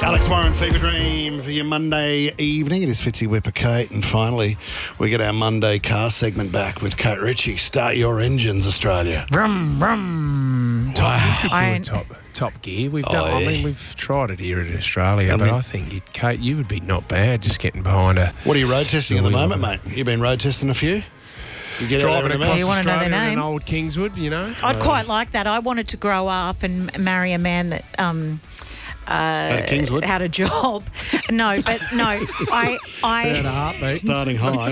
Alex Warren, Fever Dream for your Monday evening. It is Fitzy Whipper Kate, and finally we get our Monday car segment back with Kate Ritchie. Start your engines, Australia. Vroom, vroom. Top gear. We've done. I mean, we've tried it here in Australia, but I think Kate, you would be not bad just getting behind a. What are you road testing at the moment, mate? You've been road testing a few. You get driving across you want to know Australia their in names? an old Kingswood, you know. I'd quite like that. I wanted to grow up and marry a man that Kingswood? had a job. I Had a heartbeat. Starting high.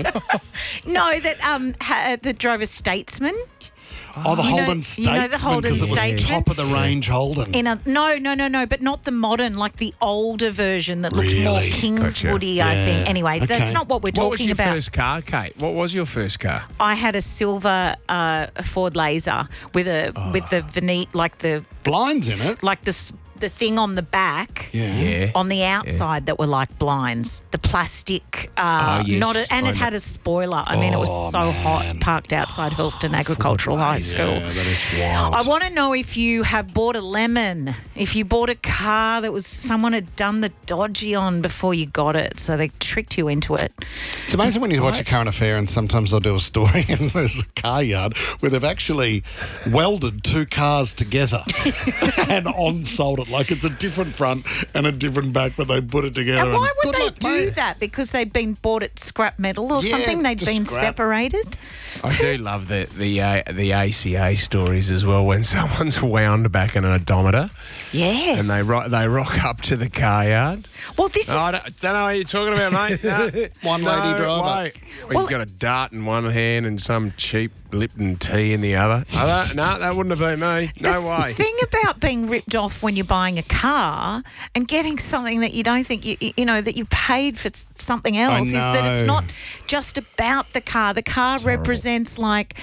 that drove a Statesman. Oh, the Holden Statesman, the Holden because it was Statesman? top of the range Holden. No, but not the modern, like the older version that looks more Really? Kingswoody, Gotcha. I Yeah. think. Anyway, Okay. that's not what we're What was talking your about. first car, Kate? What was your first car? I had a silver Ford Laser with the veneer, like the Blinds in it. the thing on the back. Yeah. On the outside that were like blinds, the plastic, yes, it had a spoiler. I mean, it was so hot, parked outside Hurlston Agricultural High School. Yeah, that is wild. I want to know if you have bought a lemon, if you bought a car that was someone had done the dodgy on before you got it, so they tricked you into it. It's amazing when you watch a current affair, and sometimes they'll do a story and there's a car yard where they've actually welded two cars together and on-sold it like it's a different front and a different back, but they put it together. And why would good they luck, do mate. that? Because they'd been bought at scrap metal or Yeah, something? They'd just been scrap. separated? I do love the ACA stories as well, when someone's wound back an odometer Yes. and they rock up to the car yard. Well, this is... I don't know what you're talking about, mate. No. One lady driver. Way. Well- He's got a dart in one hand and some cheap Lipton tea in the other. No, that wouldn't have been me. No way. The thing about being ripped off when you're buying a car and getting something that you don't think that you paid for something else is that it's know. not just about the car. The car represents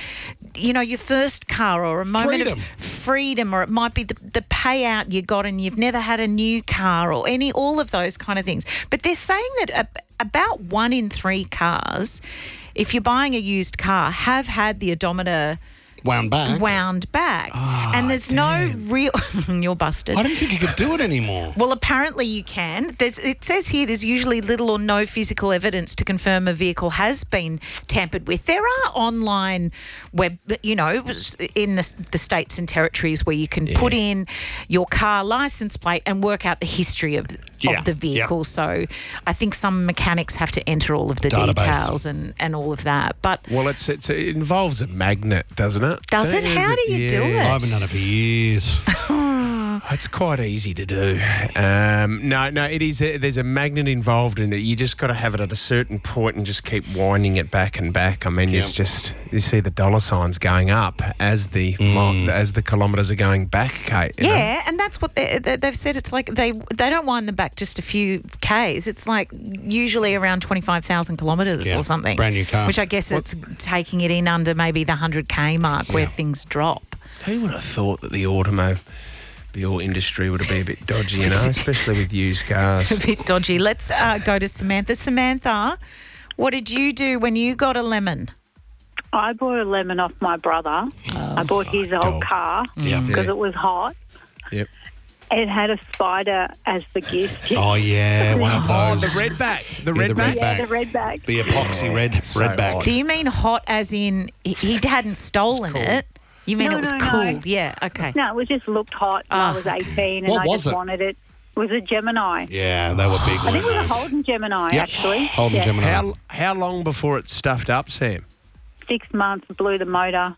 your first car or a moment of freedom, or it might be the payout you got and you've never had a new car or all of those kind of things. But they're saying that about 1 in 3 cars, if you're buying a used car, have had the odometer Wound back. and there's no real... You're busted. I don't think you could do it anymore. Well, apparently you can. It says here there's usually little or no physical evidence to confirm a vehicle has been tampered with. There are online in the states and territories where you can put in your car license plate and work out the history of the vehicle. Yeah. So I think some mechanics have to enter all of the Database. details and all of that. But Well, it involves a magnet, doesn't it? does it? How do you do it? I haven't done it for years. It's quite easy to do. No, it is. There's a magnet involved in it. You just got to have it at a certain point and just keep winding it back and back. I mean, it's just, you see the dollar signs going up as the kilometres are going back, Kate. you know? Yeah, and that's what they've said. It's like they don't wind them back just a few Ks. It's like usually around 25,000 kilometres or something. Brand new car. Which I guess it's taking it in under maybe the 100K mark where things drop. Who would have thought that the automobile industry would be a bit dodgy, especially with used cars. A bit dodgy. Let's go to Samantha. Samantha, what did you do when you got a lemon? I bought a lemon off my brother. I bought his old car because it was hot. Yep. It had a spider as the gift. Oh, yeah, one of Oh, those. the redback. The Yeah, the redback. redback. The redback. The epoxy redback. hot. Do you mean hot as in he hadn't stolen it? You mean No, it was no, cool? no. Yeah, okay. No, it just looked hot when I was 18 and What I was just it? wanted it. It was a Gemini. Yeah, they were big I think it was ones. a Holden Gemini, Yep. actually. Holden Yeah. Gemini. How long before it stuffed up, Sam? 6 months, blew the motor.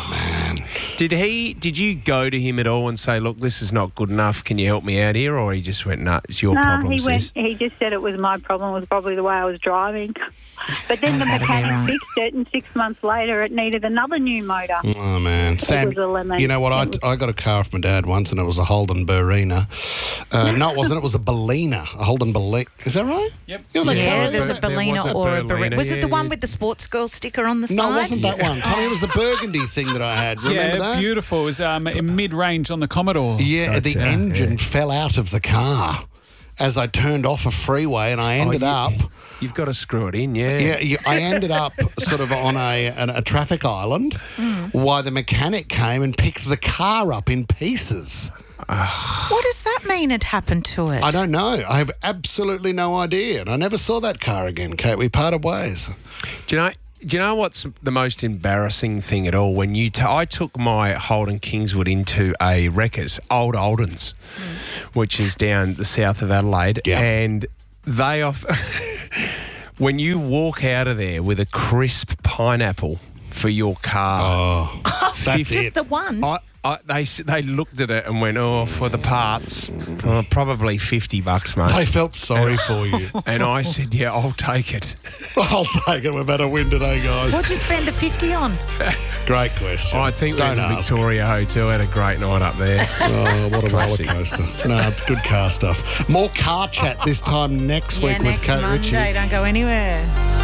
Did you go to him at all and say, look, this is not good enough, can you help me out here? Or he just went, no, it's your problem, he sis? he just said it was my problem. It was probably the way I was driving. But then the mechanic fixed it, and 6 months later it needed another new motor. Oh, man. Sam, was a lemon. you know what? I got a car off my dad once, and it was a Holden Barina. No, it wasn't. It was a Bellina. A Holden Bellina. Is that right? Yep. You know that Yeah, car? there's a There was Bellina a or a Berlina, Barina. Was it the yeah, one yeah. with the sports girl sticker on the side? No, it wasn't that one. Tommy, it was the burgundy thing that I had. Remember that? Beautiful. It was in mid-range on the Commodore. Yeah, the Gotcha. engine fell out of the car as I turned off a freeway, and I ended up... You've got to screw it in, yeah. Yeah, I ended up sort of on a traffic island while the mechanic came and picked the car up in pieces. What does that mean had happened to it? I don't know. I have absolutely no idea. And I never saw that car again, Kate. We parted ways. Do you know what's the most embarrassing thing at all? When I took my Holden Kingswood into a Wreckers, Old Oldens, which is down the south of Adelaide, and they when you walk out of there with a crisp pineapple for your car, That's just it. the one. They looked at it and went, for the parts, probably $50, mate. They felt sorry for you. And I said, yeah, I'll take it. I'll take it. We've had a win today, guys. What'd you spend a 50 on? Great question. I think Don't the ask. Victoria Hotel had a great night up there. Oh, what a roller Classic. coaster. No, it's good car stuff. More car chat this time next week with next Kate Monday. Ritchie. Don't go anywhere.